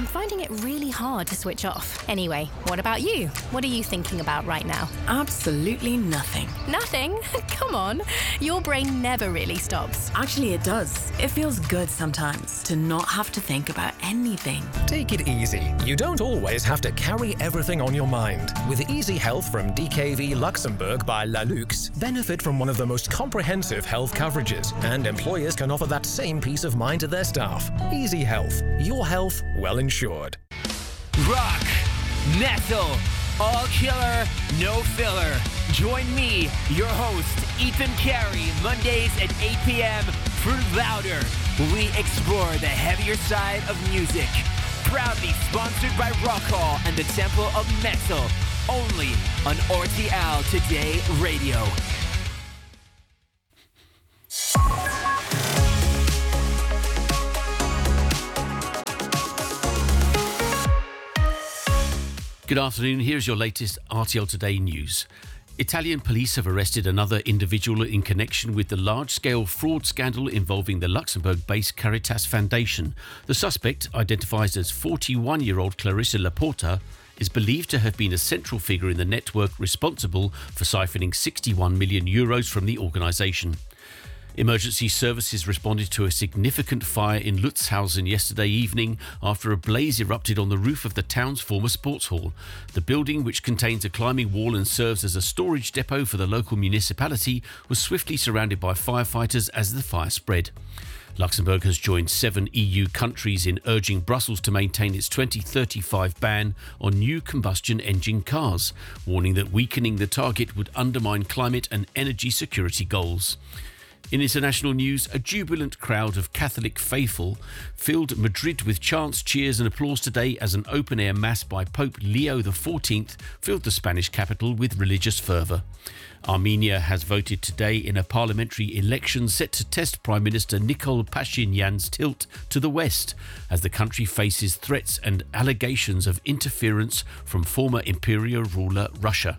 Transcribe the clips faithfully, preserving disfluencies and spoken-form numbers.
finding it really hard to switch off. Anyway, what about you? What are you thinking about right now? Absolutely nothing. Nothing? Come on. Your brain never really stops. Actually, it does. It feels good sometimes to not have to think about anything. Take it easy. You don't always have to carry everything on your mind. With Easy Health from D K V Luxembourg by Lalux, benefit from one of the most comprehensive health coverages, and employers can offer that same peace of mind to their staff. Easy Health. Your health well insured. Rock, metal, all killer, no filler. Join me, your host, Ethan Carey, Mondays at eight p.m. for Louder. We explore the heavier side of music. Proudly sponsored by Rock Hall and the Temple of Metal. Only on R T L Today Radio. Good afternoon. Here's your latest R T L Today news. Italian police have arrested another individual in connection with the large-scale fraud scandal involving the Luxembourg-based Caritas Foundation. The suspect, identified as forty-one-year-old Clarissa Laporta, is believed to have been a central figure in the network responsible for siphoning sixty-one million euros from the organisation. Emergency services responded to a significant fire in Lutzhausen yesterday evening after a blaze erupted on the roof of the town's former sports hall. The building, which contains a climbing wall and serves as a storage depot for the local municipality, was swiftly surrounded by firefighters as the fire spread. Luxembourg has joined seven E U countries in urging Brussels to maintain its twenty thirty-five ban on new combustion engine cars, warning that weakening the target would undermine climate and energy security goals. In international news, a jubilant crowd of Catholic faithful filled Madrid with chants, cheers and applause today as an open-air mass by Pope Leo the fourteenth filled the Spanish capital with religious fervour. Armenia has voted today in a parliamentary election set to test Prime Minister Nikol Pashinyan's tilt to the west as the country faces threats and allegations of interference from former imperial ruler Russia.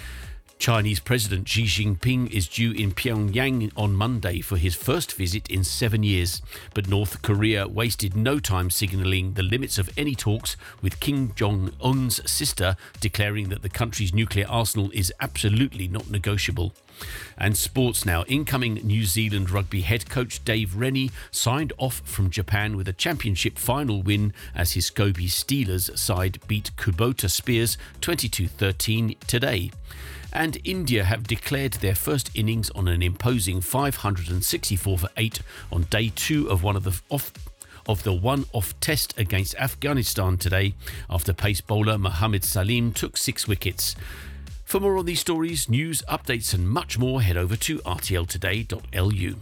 Chinese President Xi Jinping is due in Pyongyang on Monday for his first visit in seven years, but North Korea wasted no time signalling the limits of any talks, with Kim Jong-un's sister declaring that the country's nuclear arsenal is absolutely not negotiable. And sports now. Incoming New Zealand rugby head coach Dave Rennie signed off from Japan with a championship final win as his Scobie Steelers side beat Kubota Spears twenty-two thirteen today. And India have declared their first innings on an imposing five hundred sixty-four for eight on day two of one of the off of the one-off test against Afghanistan today after pace bowler Mohammad Salim took six wickets. For more on these stories, news, updates and much more, head over to r t l today dot l u.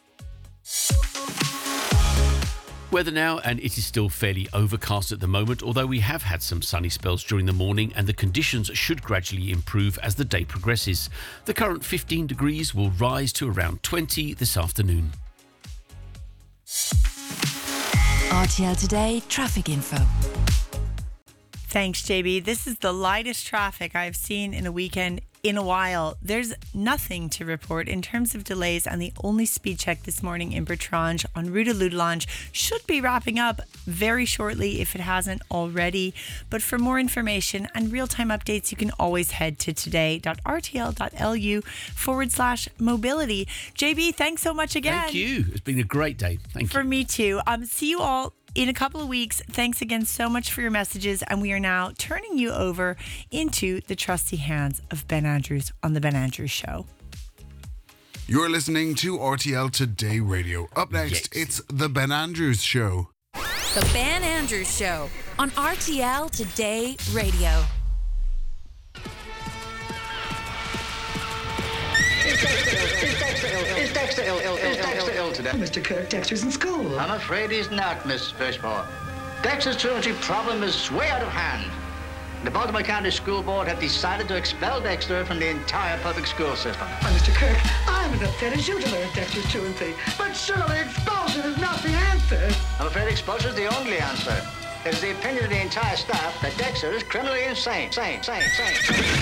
Weather now, and it is still fairly overcast at the moment, although we have had some sunny spells during the morning and the conditions should gradually improve as the day progresses. The current fifteen degrees will rise to around twenty this afternoon. R T L Today traffic info. Thanks, J B. This is the lightest traffic I've seen in a weekend in a while. There's nothing to report in terms of delays, and the only speed check this morning in Bertrange on Rue de Ludelange should be wrapping up very shortly if it hasn't already. But for more information and real-time updates, you can always head to today.rtl.lu forward slash mobility. J B, thanks so much again. Thank you. It's been a great day. Thank you. For me too. Um, see you all in a couple of weeks. Thanks again so much for your messages, and we are now turning you over into the trusty hands of Ben Andrews on The Ben Andrews Show. You're listening to R T L Today Radio. Up next, yes. It's The Ben Andrews Show. The Ben Andrews Show on R T L Today Radio. Is Dexter ill? Is Dexter ill? Is Dexter ill? Ill? Is Dexter ill today? Mister Kirk, Dexter's in school. I'm afraid he's not, Miss Fishmore. Dexter's truancy problem is way out of hand. The Baltimore County School Board have decided to expel Dexter from the entire public school system. Oh, Mister Kirk, I'm as upset as you to learn Dexter's truancy. But surely expulsion is not the answer. I'm afraid expulsion is the only answer. It is the opinion of the entire staff that Dexter is criminally insane. Sane, sane, sane.